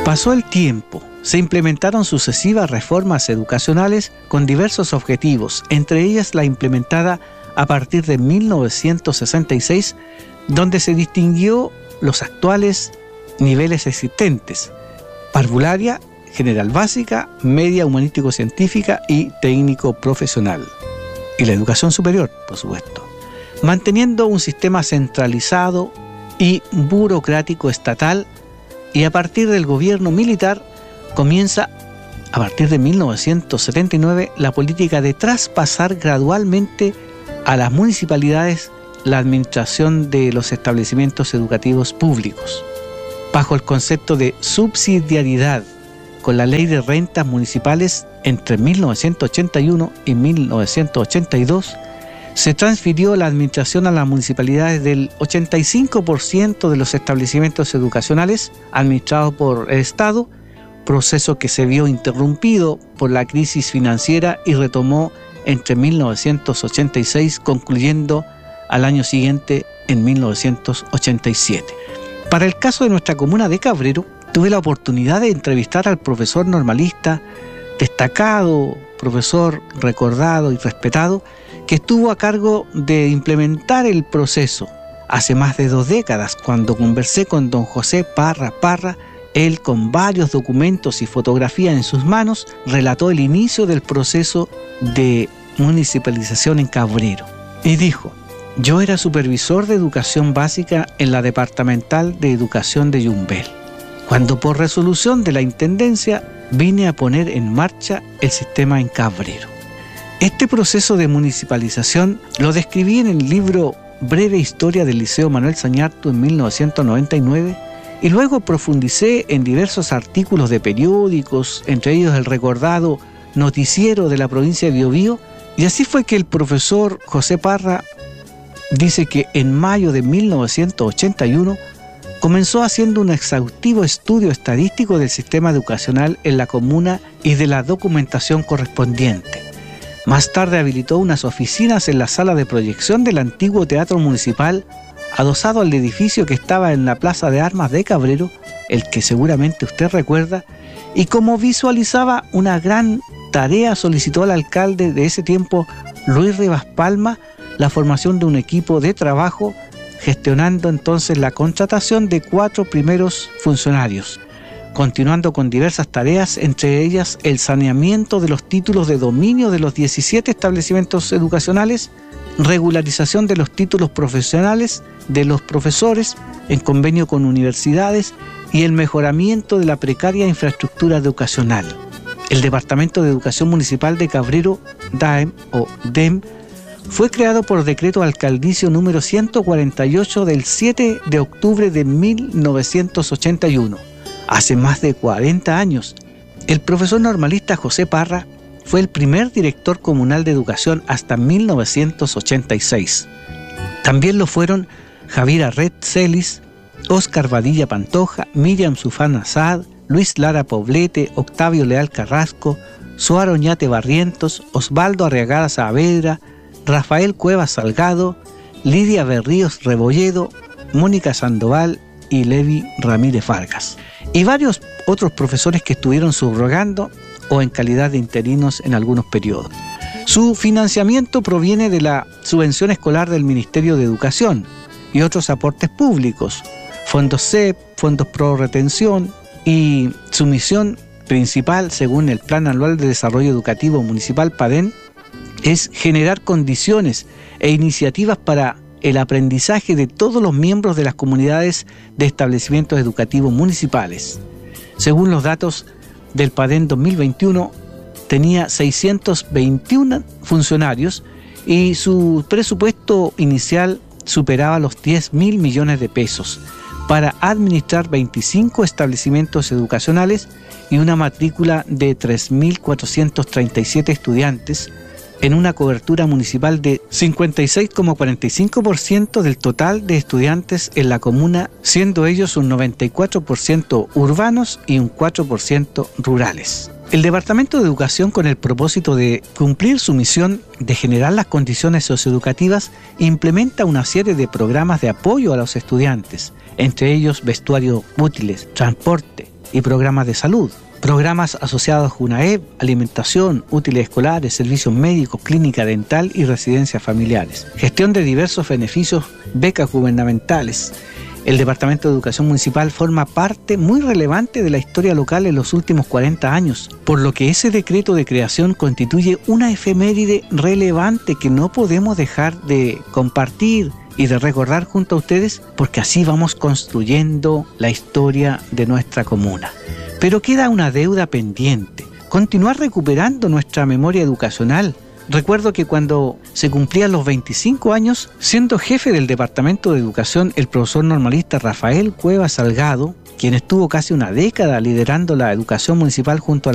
Pasó el tiempo, se implementaron sucesivas reformas educacionales con diversos objetivos, entre ellas la implementada a partir de 1966, donde se distinguió los actuales niveles existentes: parvularia, general básica, media humanístico-científica y técnico profesional. Y la educación superior, por supuesto, manteniendo un sistema centralizado y burocrático estatal, y a partir del gobierno militar comienza, a partir de 1979, la política de traspasar gradualmente a las municipalidades la administración de los establecimientos educativos públicos, bajo el concepto de subsidiariedad, con la Ley de Rentas Municipales entre 1981 y 1982, se transfirió la administración a las municipalidades del 85% de los establecimientos educacionales administrados por el Estado, proceso que se vio interrumpido por la crisis financiera y retomó entre 1986, concluyendo al año siguiente, en 1987. Para el caso de nuestra comuna de Cabrero, tuve la oportunidad de entrevistar al profesor normalista, destacado, profesor recordado y respetado, que estuvo a cargo de implementar el proceso hace más de 2 décadas, cuando conversé con don José Parra, él, con varios documentos y fotografías en sus manos, relató el inicio del proceso de municipalización en Cabrero. Y dijo: yo era supervisor de educación básica en la Departamental de Educación de Yumbel, cuando por resolución de la Intendencia vine a poner en marcha el sistema en Cabrero. Este proceso de municipalización lo describí en el libro Breve Historia del Liceo Manuel Sañartu en 1999, y luego profundicé en diversos artículos de periódicos, entre ellos el recordado Noticiero de la provincia de Biobío, y así fue que el profesor José Parra dice que en mayo de 1981 comenzó haciendo un exhaustivo estudio estadístico del sistema educacional en la comuna y de la documentación correspondiente. Más tarde habilitó unas oficinas en la sala de proyección del antiguo Teatro Municipal, adosado al edificio que estaba en la Plaza de Armas de Cabrero, el que seguramente usted recuerda, y como visualizaba una gran tarea, solicitó al alcalde de ese tiempo, Luis Rivas Palma, la formación de un equipo de trabajo, gestionando entonces la contratación de 4 primeros funcionarios, continuando con diversas tareas, entre ellas el saneamiento de los títulos de dominio de los 17 establecimientos educacionales, regularización de los títulos profesionales de los profesores en convenio con universidades y el mejoramiento de la precaria infraestructura educacional. El Departamento de Educación Municipal de Cabrero, DAEM o DEM, fue creado por decreto alcaldicio número 148 del 7 de octubre de 1981, hace más de 40 años. El profesor normalista José Parra fue el primer director comunal de educación hasta 1986. También lo fueron Javier Arret Celis, Óscar Badilla Pantoja, Miriam Sufana Saad, Luis Lara Poblete, Octavio Leal Carrasco, Suaro Oñate Barrientos, Osvaldo Arriagada Saavedra, Rafael Cuevas Salgado, Lidia Berríos Rebolledo, Mónica Sandoval y Levi Ramírez Vargas. Y varios otros profesores que estuvieron subrogando o en calidad de interinos en algunos periodos. Su financiamiento proviene de la subvención escolar del Ministerio de Educación y otros aportes públicos, fondos CEP, fondos pro retención, y su misión principal, según el Plan Anual de Desarrollo Educativo Municipal PADEN, es generar condiciones e iniciativas para el aprendizaje de todos los miembros de las comunidades de establecimientos educativos municipales. Según los datos del PADEN 2021, tenía 621 funcionarios y su presupuesto inicial superaba los 10.000 millones de pesos para administrar 25 establecimientos educacionales y una matrícula de 3.437 estudiantes, en una cobertura municipal de 56,45% del total de estudiantes en la comuna, siendo ellos un 94% urbanos y un 4% rurales. El Departamento de Educación, con el propósito de cumplir su misión de generar las condiciones socioeducativas, implementa una serie de programas de apoyo a los estudiantes, entre ellos vestuario útiles, transporte, y programas de salud, programas asociados a UNAEP, alimentación, útiles escolares, servicios médicos, clínica dental y residencias familiares, gestión de diversos beneficios, becas gubernamentales. El Departamento de Educación Municipal forma parte muy relevante de la historia local en los últimos 40 años, por lo que ese decreto de creación constituye una efeméride relevante que no podemos dejar de compartir y de recordar junto a ustedes, porque así vamos construyendo la historia de nuestra comuna. Pero queda una deuda pendiente: continuar recuperando nuestra memoria educacional. Recuerdo que cuando se cumplían los 25 años, siendo jefe del Departamento de Educación, el profesor normalista Rafael Cuevas Salgado, quien estuvo casi una década liderando la educación municipal junto a